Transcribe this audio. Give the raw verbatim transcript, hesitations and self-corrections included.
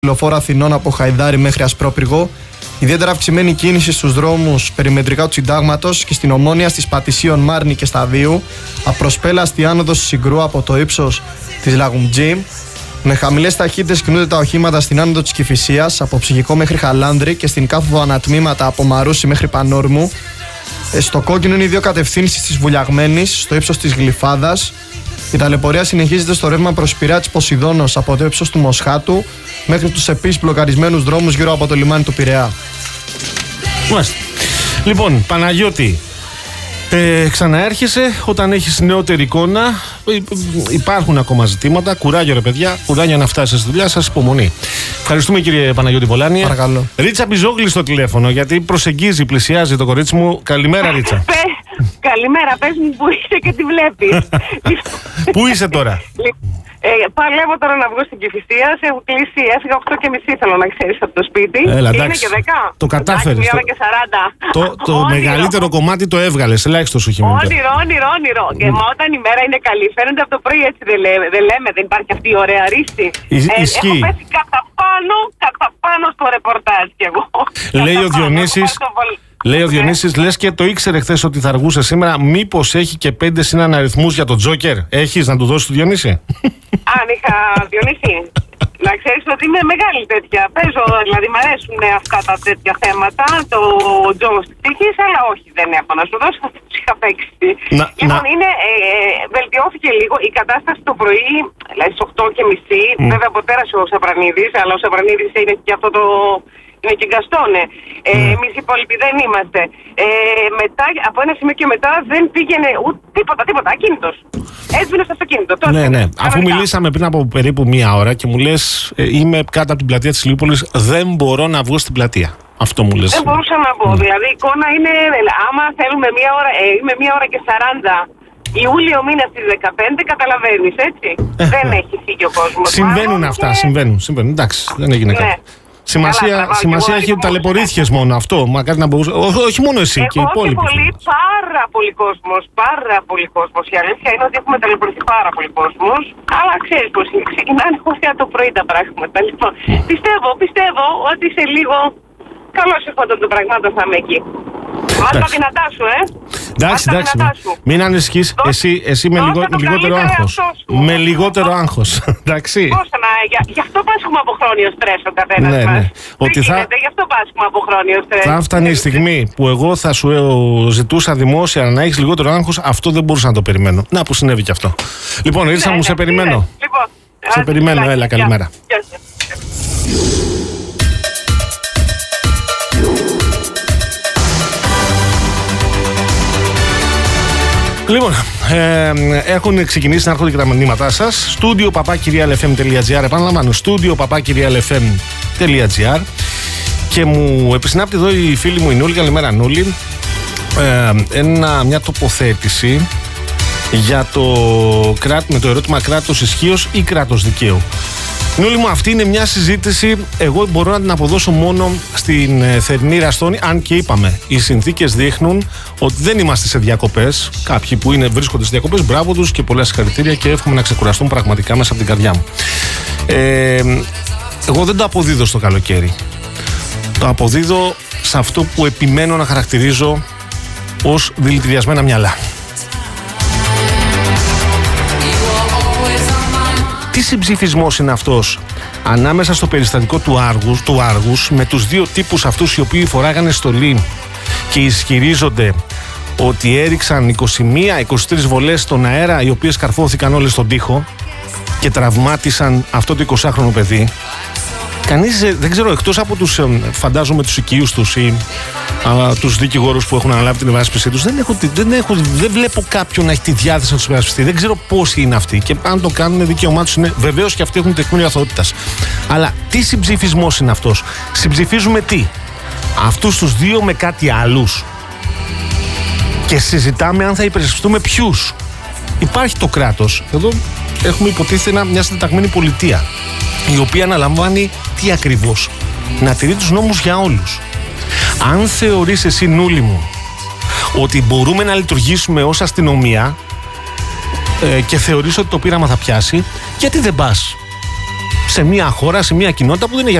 λεωφόρο Αθηνών από Χαϊδάρη μέχρι Ασπρόπυργο. Ιδιαίτερα αυξημένη κίνηση στους δρόμους περιμετρικά του Συντάγματος και στην Ομόνια στις Πατησίων Μάρνη και Σταδίου. Απροσπέλαστη άνοδος Συγκρού από το ύψος της Λαγουμτζή. Με χαμηλές ταχύτητες κινούνται τα οχήματα στην άνοδο της Κηφισίας από Ψυχικό μέχρι Χαλάνδρη και στην κάθοδο ανατμήματα από Μαρούσι μέχρι Πανόρμου. Στο κόκκινο είναι οι δύο κατευθύνσεις της Βουλιαγμένης στο ύψος της Γλυφάδας. Η ταλαιπωρία συνεχίζεται στο ρεύμα προς Πειραιά Ποσειδώνος από το ύψος του Μοσχάτου μέχρι τους επίσης μπλοκαρισμένους δρόμους γύρω από το λιμάνι του Πειραιά. Μάλιστα. Λοιπόν, Παναγιώτη, ε, ξαναέρχεσαι όταν έχεις νεότερη εικόνα. Υπάρχουν ακόμα ζητήματα. Κουράγιο, ρε παιδιά. Κουράγιο να φτάσεις στη δουλειά σας. Υπομονή. Ευχαριστούμε, κύριε Παναγιώτη Βολάνη. Παρακαλώ. Ρίτσα Μπιζόγλη στο τηλέφωνο, γιατί προσεγγίζει, πλησιάζει το κορίτσι μου. Καλημέρα, Ρίτσα. Καλημέρα, πες μου που είσαι και τη βλέπεις. Πού είσαι τώρα? Ε, παλεύω τώρα να βγω στην Κηφισία. Σε έχω κλείσει, έφυγα οκτώ και μισή, θέλω να ξέρεις, από το σπίτι. Έλα, είναι εντάξει. και δέκα. Το κατάφερες. Μία ώρα και σαράντα. Το, το μεγαλύτερο κομμάτι το έβγαλες. Ελάχιστο σου έχει μείνει. Όνειρο, όνειρο, όνειρο. Και μα όταν η μέρα είναι καλή, φαίνεται από το πρωί έτσι, δεν λέμε, δεν, λέμε, δεν υπάρχει αυτή η ωραία ρίστη. Ε, έχω πέσει κατά πάνω, κατά πάνω στο ρεπορτάζ κι εγώ. Λέει ο Διονύσης. Λέει ο Διονύσης, λες και το ήξερε χθες ότι θα αργούσε σήμερα. Μήπως έχει και πέντε συναναριθμούς για τον Τζόκερ? Έχεις να του δώσεις του Διονύση? Αν είχα, Διονύση, να ξέρεις ότι είμαι μεγάλη τέτοια. Παίζω, δηλαδή μου αρέσουν αυτά τα τέτοια θέματα. Το Τζο της τύχης, αλλά όχι, δεν έχω να σου δώσω. Θα τους είχα παίξει. Να, λοιπόν, να... είναι, ε, βελτιώθηκε λίγο η κατάσταση το πρωί, δηλαδή στις οκτώ και μισή. Mm. Βέβαια, από πέρασε ο Σαπρανίδης, αλλά ο Σαπρανίδης είναι και αυτό το. Είναι και Γκαστόνε. Ε, mm. Εμείς οι υπόλοιποι δεν είμαστε. Ε, μετά, από ένα σημείο και μετά δεν πήγαινε ούτε τίποτα, τίποτα. Ακίνητος. Έσβηνε στο αυτοκίνητο. Τότε, ναι, ναι. Αφού μιλήσαμε πριν από περίπου μία ώρα και μου λες ε, είμαι κάτω από την πλατεία της Ηλιούπολης, δεν μπορώ να βγω στην πλατεία. Αυτό μου λες. Δεν μπορούσα να πω. Mm. Δηλαδή η εικόνα είναι, άμα θέλουμε μία ώρα, ε, είμαι μία ώρα και σαράντα. Ιούλιο μήνα στις δεκαπέντε, καταλαβαίνεις, έτσι. Ε, δεν ε. έχει φύγει ο κόσμος. Συμβαίνουν αυτά, και... συμβαίνουν, συμβαίνουν. Εντάξει, δεν έγινε κάτι. Ναι. Σημασία, καλά, σημασία έχει ότι ταλαιπωρήθηκες μόνο αυτό. Μακάρι να μπορούσε. Ό, όχι μόνο εσύ, εγώ και οι υπόλοιποι. Εγώ πολύ, πάρα πολύ κόσμος. Πάρα πολύ κόσμος. Η αλήθεια είναι ότι έχουμε ταλαιπωρηθεί πάρα πολύ κόσμος. Αλλά ξέρεις πως είναι. Ξεκινάνε χωριά το πρωί τα πράγματα. Λοιπόν, πιστεύω, πιστεύω ότι σε λίγο καλώς ερχόντων των πραγμάτων θα είμαι εκεί. Μάτα τα δυνατά σου, ε! Εντάξει, εντάξει. Μην ανησυχείς. Εσύ, εσύ με, λιγό, με λιγότερο άγχος. Με λιγότερο άγχος. Εντάξει. Πώς να, γι' αυτό πάσχουμε από χρόνιο στρες ο καθένας ναι, μας. Ναι. Ότι θα... Γίνεται, γι' αυτό πάσχουμε από χρόνιο στρες. Θα φτάνει η στιγμή που εγώ θα σου ζητούσα δημόσια να έχεις λιγότερο άγχος. Αυτό δεν μπορούσα να το περιμένω. Να που συνέβη και αυτό. Λοιπόν, Ρίσα ναι, μου, ναι, σε περιμένω. Ναι. Λοιπόν, σε περιμένω, έλα, καλημέρα. Λοιπόν, ε, έχουν ξεκινήσει να έρχονται και τα μηνύματά σας. Στούντιο παπάκυριαλεφm τελεία gr. Επαναλαμβάνω, στούντιο παπάκυριαλεφm τελεία gr. Και μου επισυνάπτει εδώ η φίλη μου η Νούλη. Καλημέρα, Νούλη. Ε, ένα, μια τοποθέτηση για το, με το ερώτημα κράτος ισχύως ή κράτος δικαίου. Νούλη μου, αυτή είναι μια συζήτηση. Εγώ μπορώ να την αποδώσω μόνο στην ε, θερινή Ραστόνη. Αν και είπαμε, οι συνθήκες δείχνουν ότι δεν είμαστε σε διακοπές. Κάποιοι που είναι, βρίσκονται σε διακοπές, μπράβο τους και πολλά συγχαρητήρια και εύχομαι να ξεκουραστούν πραγματικά μέσα από την καρδιά μου. Ε, εγώ δεν το αποδίδω στο καλοκαίρι. Το αποδίδω σε αυτό που επιμένω να χαρακτηρίζω ως δηλητηριασμένα μυαλά. Τι συμψηφισμός είναι αυτός ανάμεσα στο περιστατικό του Άργους, του Άργους με τους δύο τύπους αυτούς οι οποίοι φοράγανε στολή και ισχυρίζονται ότι έριξαν είκοσι μία είκοσι τρεις βολές στον αέρα, οι οποίες καρφώθηκαν όλες στον τοίχο και τραυμάτισαν αυτό το εικοσάχρονο παιδί. Κανείς δεν ξέρω, εκτός από τους, φαντάζομαι, τους οικείους τους ή α, τους δικηγόρους που έχουν αναλάβει την υπεράσπιση τους, δεν, έχω, δεν, έχω, δεν βλέπω κάποιον να έχει τη διάθεση να τους υπερασπιστεί. Δεν ξέρω πόσοι είναι αυτοί και αν το κάνουν, δικαίωμά τους είναι. Βεβαίως και αυτοί έχουν τεκμήριο αθωότητας. Αλλά τι συμψηφισμός είναι αυτός? Συμψηφίζουμε τι? Αυτούς τους δύο με κάτι άλλους. Και συζητάμε αν θα υπερασπιστούμε ποιους. Υπάρχει το κράτος. Εδώ έχουμε υποτίθεται μια συντεταγμένη πολιτεία, η οποία αναλαμβάνει τι ακριβώς? Να τηρεί τους νόμους για όλους. Αν θεωρείς εσύ, Νούλη μου, ότι μπορούμε να λειτουργήσουμε ως αστυνομία ε, και θεωρείς ότι το πείραμα θα πιάσει, γιατί δεν πας σε μια χώρα, σε μια κοινότητα που δεν είναι